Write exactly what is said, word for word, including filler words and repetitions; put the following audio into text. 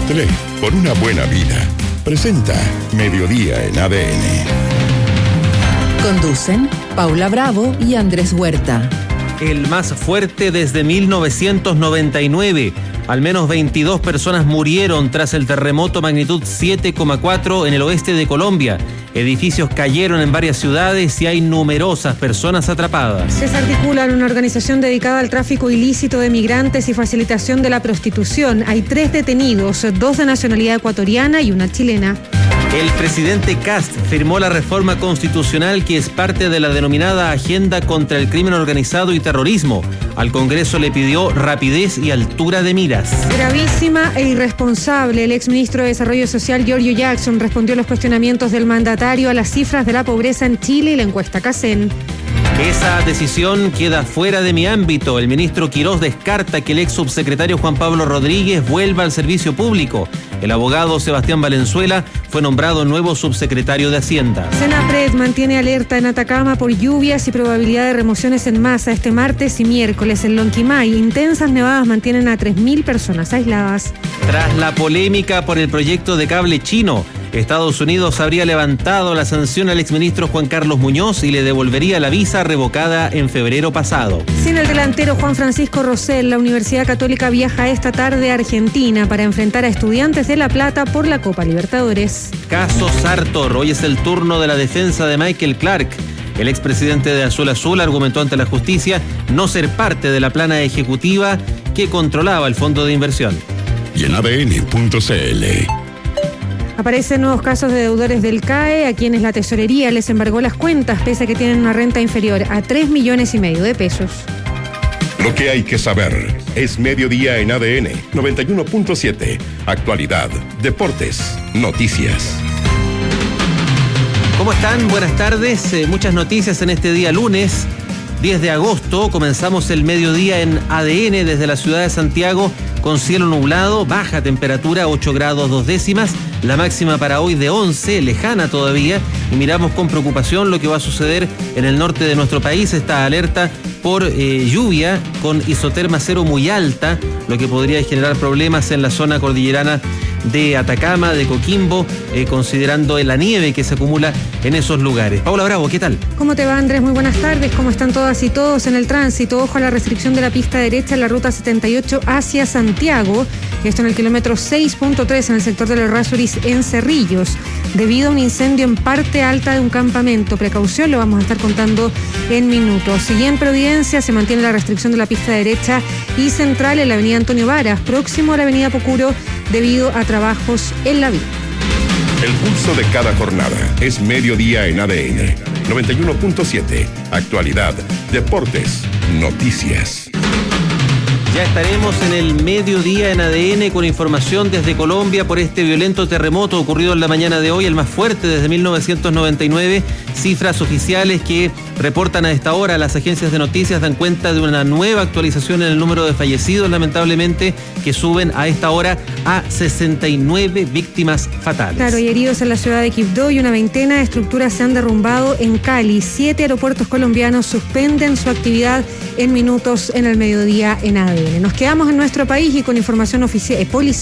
Nestlé, por una buena vida. Presenta Mediodía en A D N. Conducen Paula Bravo y Andrés Huerta. El más fuerte desde mil novecientos noventa y nueve. Al menos veintidós personas murieron tras el terremoto magnitud siete coma cuatro en el oeste de Colombia. Edificios cayeron en varias ciudades y hay numerosas personas atrapadas. Se desarticula una organización dedicada al tráfico ilícito de migrantes y facilitación de la prostitución. Hay tres detenidos, dos de nacionalidad ecuatoriana y una chilena. El presidente Kast firmó la reforma constitucional que es parte de la denominada Agenda contra el Crimen Organizado y Terrorismo. Al Congreso le pidió rapidez y altura de miras. Gravísima e irresponsable. El exministro de Desarrollo Social, Giorgio Jackson, respondió a los cuestionamientos del mandatario a las cifras de la pobreza en Chile y la encuesta CACEN. Esa decisión queda fuera de mi ámbito. El ministro Quirós descarta que el ex subsecretario Juan Pablo Rodríguez vuelva al servicio público. El abogado Sebastián Valenzuela fue nombrado nuevo subsecretario de Hacienda. Senapred mantiene alerta en Atacama por lluvias y probabilidad de remociones en masa este martes y miércoles. En Lonquimay, intensas nevadas mantienen a tres mil personas aisladas. Tras la polémica por el proyecto de cable chino, Estados Unidos habría levantado la sanción al exministro Juan Carlos Muñoz y le devolvería la visa revocada en febrero pasado. Sin el delantero Juan Francisco Rosell, la Universidad Católica viaja esta tarde a Argentina para enfrentar a Estudiantes de La Plata por la Copa Libertadores. Caso Sartor. Hoy es el turno de la defensa de Michael Clark. El expresidente de Azul Azul argumentó ante la justicia no ser parte de la plana ejecutiva que controlaba el fondo de inversión. Y en A D N punto C L. Aparecen nuevos casos de deudores del C A E a quienes la tesorería les embargó las cuentas pese a que tienen una renta inferior a tres millones y medio de pesos. Lo que hay que saber es Mediodía en A D N noventa y uno punto siete. Actualidad, deportes, noticias. ¿Cómo están? Buenas tardes. Eh, muchas noticias en este día lunes, diez de agosto. Comenzamos el mediodía en A D N desde la ciudad de Santiago con cielo nublado, baja temperatura, ocho grados dos décimas. La máxima para hoy de once, lejana todavía, y miramos con preocupación lo que va a suceder en el norte de nuestro país. Está alerta por eh, lluvia con isoterma cero muy alta, lo que podría generar problemas en la zona cordillerana de Atacama, de Coquimbo, eh, considerando la nieve que se acumula en esos lugares. Paula Bravo, ¿qué tal? ¿Cómo te va, Andrés? Muy buenas tardes. ¿Cómo están todas y todos en el tránsito? Ojo a la restricción de la pista derecha en la ruta setenta y ocho hacia Santiago. Esto en el kilómetro seis punto tres en el sector de los Rasuris en Cerrillos, debido a un incendio en parte alta de un campamento. Precaución, lo vamos a estar contando en minutos. Y en Providencia se mantiene la restricción de la pista derecha y central en la avenida Antonio Varas, próximo a la avenida Pocuro, debido a trabajos en la vía. El pulso de cada jornada es Mediodía en A D N noventa y uno punto siete. Actualidad, deportes, noticias. Ya estaremos en el mediodía en A D N con información desde Colombia por este violento terremoto ocurrido en la mañana de hoy, el más fuerte desde mil novecientos noventa y nueve. Cifras oficiales que reportan a esta hora las agencias de noticias dan cuenta de una nueva actualización en el número de fallecidos, lamentablemente, que suben a esta hora a sesenta y nueve víctimas fatales. Claro, y heridos en la ciudad de Quibdó y una veintena de estructuras se han derrumbado en Cali. Siete aeropuertos colombianos suspenden su actividad en minutos en el mediodía en A D N. Nos quedamos en nuestro país y con información oficial, eh, policial.